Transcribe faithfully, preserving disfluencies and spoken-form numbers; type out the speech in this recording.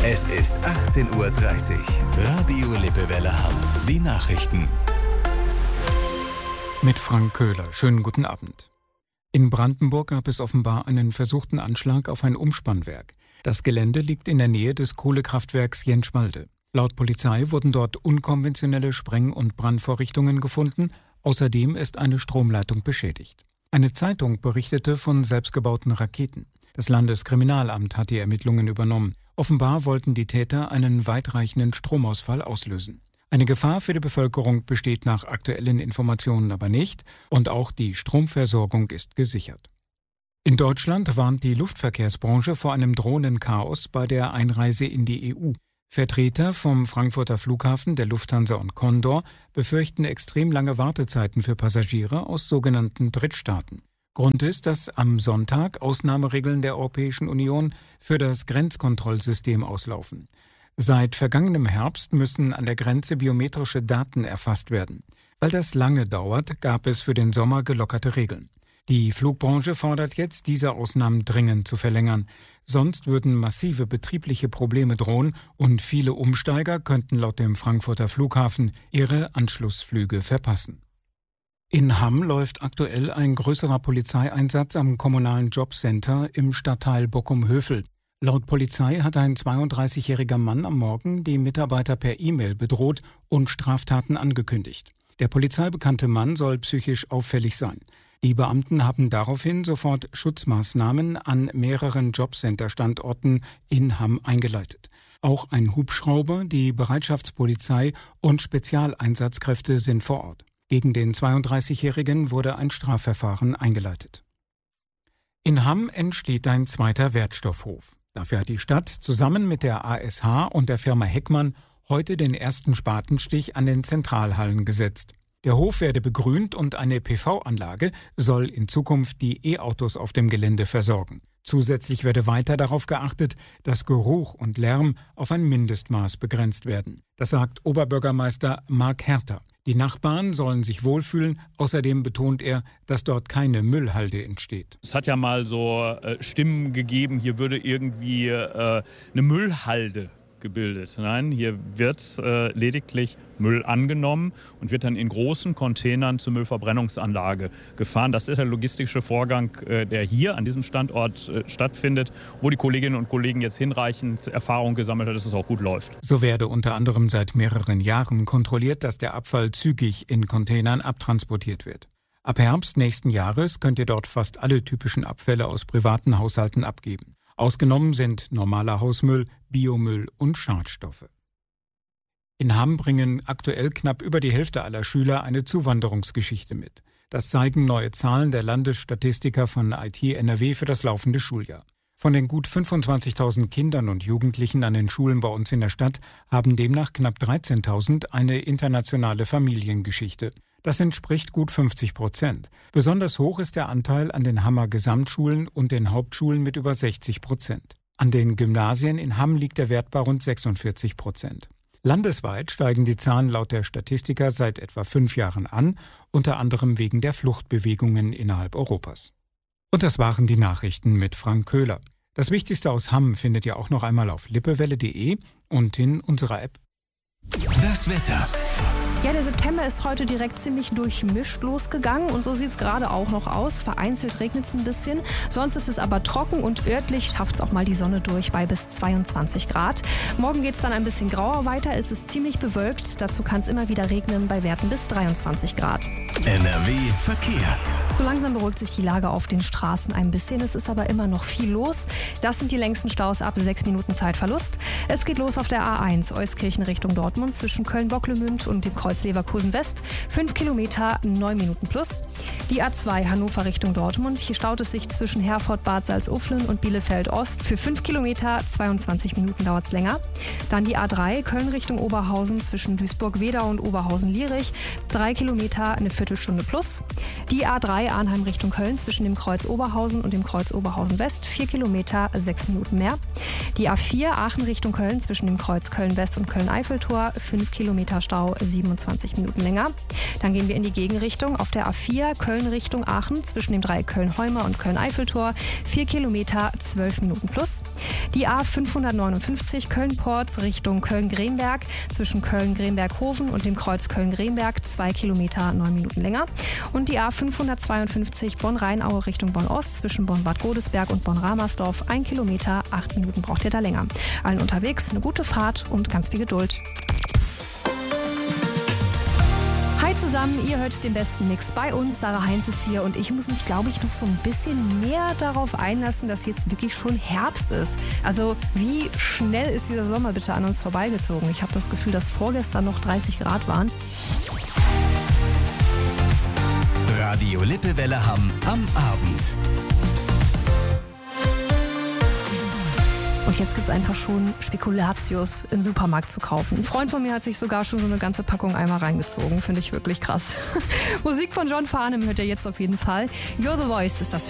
Es ist achtzehn Uhr dreißig. Radio Lippewelle Hamm. Die Nachrichten. Mit Frank Köhler. Schönen guten Abend. In Brandenburg gab es offenbar einen versuchten Anschlag auf ein Umspannwerk. Das Gelände liegt in der Nähe des Kohlekraftwerks Jänschwalde. Laut Polizei wurden dort unkonventionelle Spreng- und Brandvorrichtungen gefunden. Außerdem ist eine Stromleitung beschädigt. Eine Zeitung berichtete von selbstgebauten Raketen. Das Landeskriminalamt hat die Ermittlungen übernommen. Offenbar wollten die Täter einen weitreichenden Stromausfall auslösen. Eine Gefahr für die Bevölkerung besteht nach aktuellen Informationen aber nicht und auch die Stromversorgung ist gesichert. In Deutschland warnt die Luftverkehrsbranche vor einem drohenden Chaos bei der Einreise in die E U. Vertreter vom Frankfurter Flughafen, der Lufthansa und Condor befürchten extrem lange Wartezeiten für Passagiere aus sogenannten Drittstaaten. Grund ist, dass am Sonntag Ausnahmeregeln der Europäischen Union für das Grenzkontrollsystem auslaufen. Seit vergangenem Herbst müssen an der Grenze biometrische Daten erfasst werden. Weil das lange dauert, gab es für den Sommer gelockerte Regeln. Die Flugbranche fordert jetzt, diese Ausnahmen dringend zu verlängern. Sonst würden massive betriebliche Probleme drohen und viele Umsteiger könnten laut dem Frankfurter Flughafen ihre Anschlussflüge verpassen. In Hamm läuft aktuell ein größerer Polizeieinsatz am kommunalen Jobcenter im Stadtteil Bockum-Hövel. Laut Polizei hat ein zweiunddreißigjähriger Mann am Morgen die Mitarbeiter per E-Mail bedroht und Straftaten angekündigt. Der polizeibekannte Mann soll psychisch auffällig sein. Die Beamten haben daraufhin sofort Schutzmaßnahmen an mehreren Jobcenter-Standorten in Hamm eingeleitet. Auch ein Hubschrauber, die Bereitschaftspolizei und Spezialeinsatzkräfte sind vor Ort. Gegen den zweiunddreißigjährigen wurde ein Strafverfahren eingeleitet. In Hamm entsteht ein zweiter Wertstoffhof. Dafür hat die Stadt zusammen mit der A S H und der Firma Heckmann heute den ersten Spatenstich an den Zentralhallen gesetzt. Der Hof werde begrünt und eine P V-Anlage soll in Zukunft die E-Autos auf dem Gelände versorgen. Zusätzlich werde weiter darauf geachtet, dass Geruch und Lärm auf ein Mindestmaß begrenzt werden. Das sagt Oberbürgermeister Marc Herter. Die Nachbarn sollen sich wohlfühlen. Außerdem betont er, dass dort keine Müllhalde entsteht. Es hat ja mal so äh, Stimmen gegeben, hier würde irgendwie äh, eine Müllhalde gebildet. Nein, hier wird äh, lediglich Müll angenommen und wird dann in großen Containern zur Müllverbrennungsanlage gefahren. Das ist der logistische Vorgang, äh, der hier an diesem Standort äh, stattfindet, wo die Kolleginnen und Kollegen jetzt hinreichend Erfahrung gesammelt haben, dass es auch gut läuft. So werde unter anderem seit mehreren Jahren kontrolliert, dass der Abfall zügig in Containern abtransportiert wird. Ab Herbst nächsten Jahres könnt ihr dort fast alle typischen Abfälle aus privaten Haushalten abgeben. Ausgenommen sind normaler Hausmüll, Biomüll und Schadstoffe. In Hamm bringen aktuell knapp über die Hälfte aller Schüler eine Zuwanderungsgeschichte mit. Das zeigen neue Zahlen der Landesstatistiker von I T N R W für das laufende Schuljahr. Von den gut fünfundzwanzigtausend Kindern und Jugendlichen an den Schulen bei uns in der Stadt haben demnach knapp dreizehntausend eine internationale Familiengeschichte. Das entspricht gut fünfzig Prozent. Besonders hoch ist der Anteil an den Hammer Gesamtschulen und den Hauptschulen mit über sechzig Prozent. An den Gymnasien in Hamm liegt der Wert bei rund sechsundvierzig Prozent. Landesweit steigen die Zahlen laut der Statistiker seit etwa fünf Jahren an, unter anderem wegen der Fluchtbewegungen innerhalb Europas. Und das waren die Nachrichten mit Frank Köhler. Das Wichtigste aus Hamm findet ihr auch noch einmal auf lippewelle punkt de und in unserer App. Das Wetter. Ja, der September ist heute direkt ziemlich durchmischt losgegangen und so sieht es gerade auch noch aus. Vereinzelt regnet es ein bisschen, sonst ist es aber trocken und örtlich schafft es auch mal die Sonne durch bei bis zweiundzwanzig Grad. Morgen geht es dann ein bisschen grauer weiter, es ist ziemlich bewölkt, dazu kann es immer wieder regnen bei Werten bis dreiundzwanzig Grad. N R W Verkehr. So langsam beruhigt sich die Lage auf den Straßen ein bisschen, es ist aber immer noch viel los. Das sind die längsten Staus ab sechs Minuten Zeitverlust. Es geht los auf der A eins Euskirchen Richtung Dortmund zwischen Köln-Bocklemünd und dem Kreuz Leverkusen West, fünf Kilometer, neun Minuten plus. Die A zwei Hannover Richtung Dortmund, hier staut es sich zwischen Herford, Bad Salzuflen und Bielefeld Ost. Für fünf Kilometer, zweiundzwanzig Minuten dauert es länger. Dann die A drei Köln Richtung Oberhausen zwischen Duisburg-Wedau und Oberhausen-Lierich, drei Kilometer, eine Viertelstunde plus. Die A drei drei Arnheim Richtung Köln zwischen dem Kreuz Oberhausen und dem Kreuz Oberhausen West, vier Kilometer, sechs Minuten mehr. Die A vier Aachen Richtung Köln zwischen dem Kreuz Köln West und Köln-Eiffeltor, fünf Kilometer Stau, siebenundzwanzig Minuten länger. Dann gehen wir in die Gegenrichtung auf der A vier Köln Richtung Aachen zwischen dem Dreieck Köln-Heumer und Köln-Eiffeltor, vier Kilometer, zwölf Minuten plus. Die A fünfhundertneunundfünfzig Köln-Porz Richtung Köln-Gremberg zwischen Köln-Gremberg-Hofen und dem Kreuz Köln-Gremberg, zwei Kilometer, neun Minuten länger. Und die A fünfhundertzweiundfünfzig Bonn-Rheinaue Richtung Bonn-Ost zwischen Bonn-Bad Godesberg und Bonn-Ramersdorf, ein Kilometer, acht Minuten braucht ihr da länger. Allen unterwegs eine gute Fahrt und ganz viel Geduld. Hi zusammen, ihr hört den besten Mix bei uns. Sarah Heinz ist hier und ich muss mich, glaube ich, noch so ein bisschen mehr darauf einlassen, dass jetzt wirklich schon Herbst ist. Also wie schnell ist dieser Sommer bitte an uns vorbeigezogen? Ich habe das Gefühl, dass vorgestern noch dreißig Grad waren. Radio Lippewelle Hamm am Abend. Und jetzt gibt es einfach schon Spekulatius im Supermarkt zu kaufen. Ein Freund von mir hat sich sogar schon so eine ganze Packung Eimer reingezogen. Finde ich wirklich krass. Musik von John Farnham hört ihr jetzt auf jeden Fall. You're the Voice ist das.